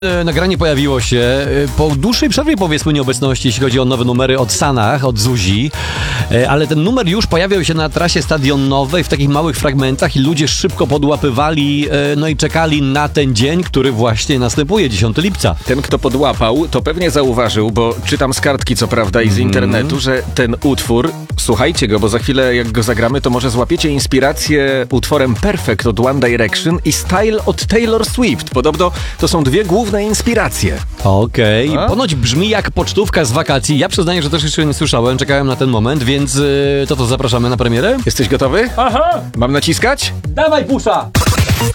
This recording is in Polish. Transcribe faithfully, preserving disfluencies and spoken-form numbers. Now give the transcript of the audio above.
E, Nagranie pojawiło się e, po dłuższej przerwie, powiedzmy, nieobecności, jeśli chodzi o nowe numery od Sanach, od Zuzi, e, ale ten numer już pojawiał się na trasie stadionowej w takich małych fragmentach i ludzie szybko podłapywali, e, no i czekali na ten dzień, który właśnie następuje, dziesiątego lipca. Ten, kto podłapał, to pewnie zauważył, bo czytam z kartki, co prawda, i z internetu, że ten utwór, słuchajcie go, bo za chwilę jak go zagramy, to może złapiecie inspirację utworem Perfect od One Direction i Style od Taylor Swift. Podobno to są dwie główne inspiracje. Okej, A? ponoć brzmi jak pocztówka z wakacji. Ja przyznaję, że też jeszcze nie słyszałem, czekałem na ten moment, więc e, to to zapraszamy na premierę. Jesteś gotowy? Aha! Mam naciskać? Dawaj, pusza!